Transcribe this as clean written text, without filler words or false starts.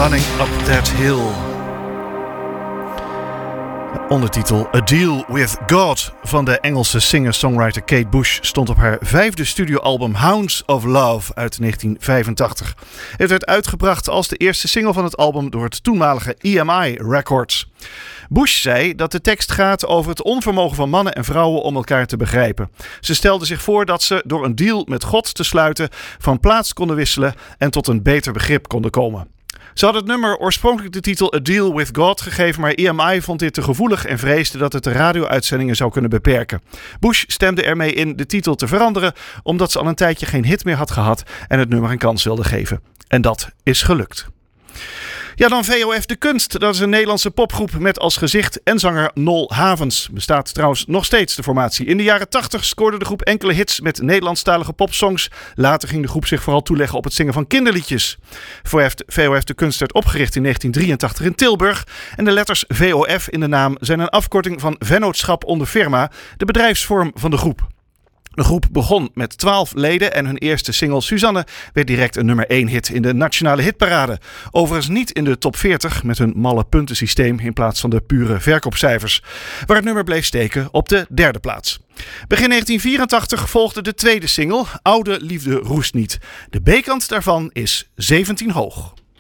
Running Up That Hill. Ondertitel A Deal With God van de Engelse singer-songwriter Kate Bush stond op haar 5e studioalbum Hounds of Love uit 1985. Het werd uitgebracht als de eerste single van het album door het toenmalige EMI Records. Bush zei dat de tekst gaat over het onvermogen van mannen en vrouwen om elkaar te begrijpen. Ze stelde zich voor dat ze door een deal met God te sluiten van plaats konden wisselen en tot een beter begrip konden komen. Ze had het nummer oorspronkelijk de titel A Deal With God gegeven, maar EMI vond dit te gevoelig en vreesde dat het de radio-uitzendingen zou kunnen beperken. Bush stemde ermee in de titel te veranderen, omdat ze al een tijdje geen hit meer had gehad en het nummer een kans wilde geven. En dat is gelukt. Ja, dan VOF De Kunst. Dat is een Nederlandse popgroep met als gezicht en zanger Nol Havens. Bestaat trouwens nog steeds de formatie. In de jaren 80 scoorde de groep enkele hits met Nederlandstalige popsongs. Later ging de groep zich vooral toeleggen op het zingen van kinderliedjes. VOF De Kunst werd opgericht in 1983 in Tilburg. En de letters VOF in de naam zijn een afkorting van Vennootschap onder Firma, de bedrijfsvorm van de groep. De groep begon met 12 leden en hun eerste single Suzanne werd direct een nummer 1 hit in de nationale hitparade. Overigens niet in de top 40 met hun malle puntensysteem in plaats van de pure verkoopcijfers. Waar het nummer bleef steken op de 3e plaats. Begin 1984 volgde de tweede single Oude Liefde Roest Niet. De B-kant daarvan is 17 hoog.